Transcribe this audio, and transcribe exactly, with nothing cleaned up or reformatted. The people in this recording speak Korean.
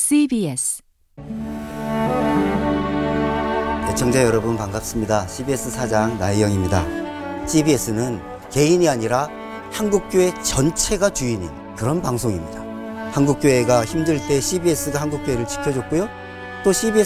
씨비에스 애청자 여러분 반갑습니다. 씨비에스 사장 나혜영입니다. 씨비에스는 개인이 아니라 한국교회 전체가 주인인 그런 방송입니다. 한국교회가 힘들 때 씨비에스가 한국교회를 지켜줬고요. 또 씨비에스